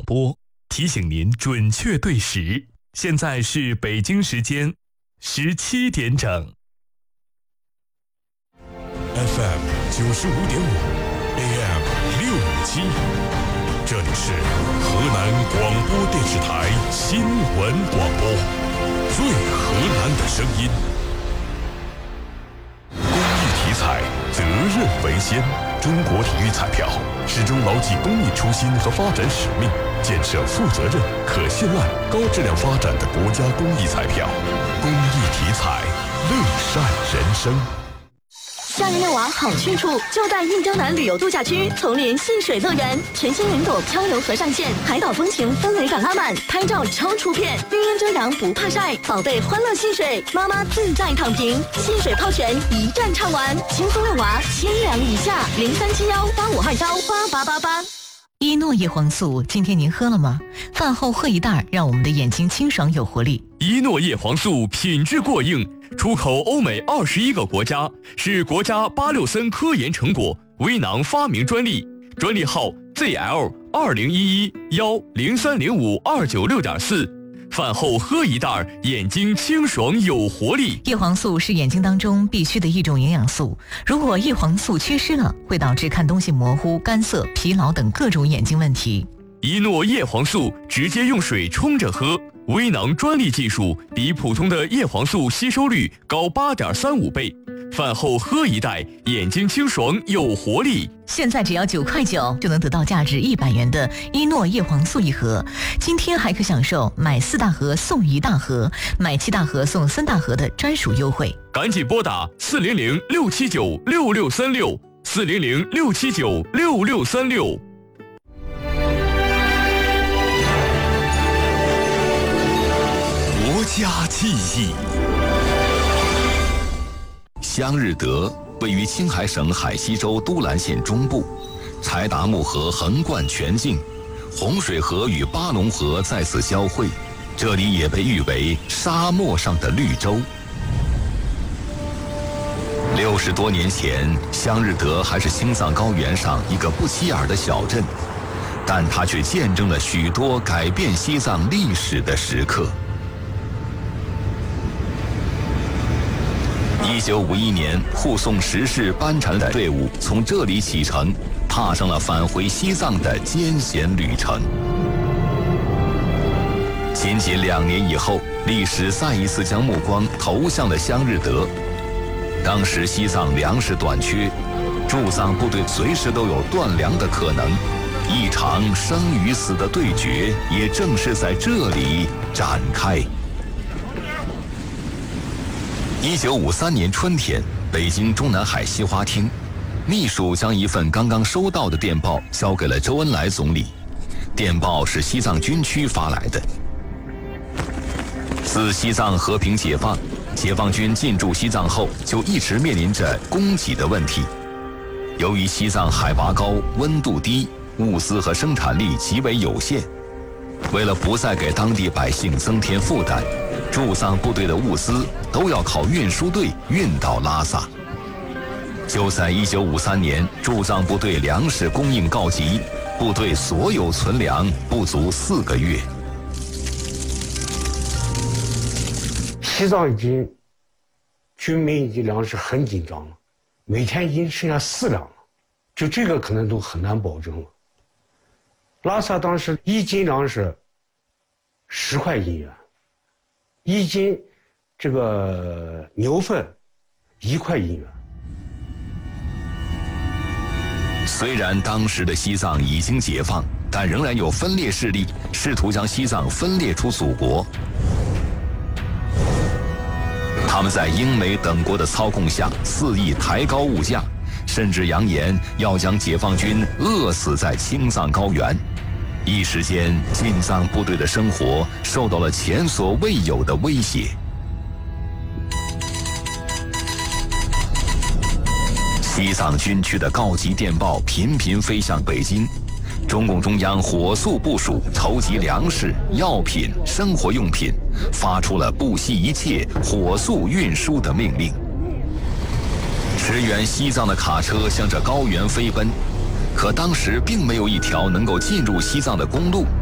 播，提醒您准确对时。现在是北京时间17点整。 FM 95.5，AM 657，这里是河南广播电视台新闻广播，最河南的声音。公益体彩，责任为先。中国体育彩票始终牢记公益初心和发展使命，建设负责任、可信赖、高质量发展的国家公益彩票。公益体彩，乐善人生。 夏日遛娃好去处就在印江南旅游度假区丛林戏水乐园，全新云朵漂流河上线，海岛风情氛围感拉满，拍照超出片，绿荫遮阳不怕晒，宝贝欢乐戏水，妈妈自在躺平，戏水泡泉一站畅玩，轻松遛娃千两以下，037185218888。 依诺叶黄素，今天您喝了吗？饭后喝一袋，让我们的眼睛清爽有活力。 依诺叶黄素品质过硬，出口欧美21个国家，是国家巴六森科研成果，微囊发明专利，专利号 ZL201110305296.4。饭后喝一袋，眼睛清爽有活力。 叶黄素是眼睛当中必须的一种营养素，如果叶黄素缺失了，会导致看东西模糊、干涩、疲劳等各种眼睛问题。 依诺叶黄素直接用水冲着喝，微囊专利技术，比普通的叶黄素吸收率高8.35倍。饭后喝一袋，眼睛清爽有活力。 现在只要9块9就能得到价值100元的依诺叶黄素一盒，今天还可享受买4大盒送1大盒，买7大盒送3大盒的专属优惠。 赶紧拨打400-679-6636，400-679-6636。 国家记忆。 湘日德位于青海省海西州都兰县中部，柴达木河横贯全境，洪水河与巴龙河在此交汇，这里也被誉为沙漠上的绿洲。60多年前，湘日德还是青藏高原上一个不起眼的小镇，但它却见证了许多改变西藏历史的时刻。1951年，护送10世班禅的队伍从这里启程，踏上了返回西藏的艰险旅程。仅2年以后，历史再一次将目光投向了湘日德。当时西藏粮食短缺，驻藏部队随时都有断粮的可能，一场生与死的对决也正是在这里展开。1953年春天，北京中南海西花厅，秘书将一份刚刚收到的电报交给了周恩来总理。电报是西藏军区发来的。自西藏和平解放，解放军进驻西藏后，就一直面临着供给的问题。由于西藏海拔高、温度低，物资和生产力极为有限，为了不再给当地百姓增添负担，驻藏部队的物资都要靠运输队运到拉萨。就在1953年，驻藏部队粮食供应告急，部队所有存粮不足4个月。 西藏军民已经粮食很紧张了，每天已经剩下4两了，就这个可能都很难保证了。拉萨当时1斤粮食10块银元，1斤这个牛粪1块银元。 虽然当时的西藏已经解放，但仍然有分裂势力试图将西藏分裂出祖国。他们在英美等国的操控下肆意抬高物价，甚至扬言要将解放军饿死在青藏高原。一时间，进藏部队的生活受到了前所未有的威胁。西藏军区的告急电报频频飞向北京，中共中央火速部署，筹集粮食、药品、生活用品，发出了不惜一切火速运输的命令。驰援西藏的卡车向着高原飞奔，可当时并没有一条能够进入西藏的公路。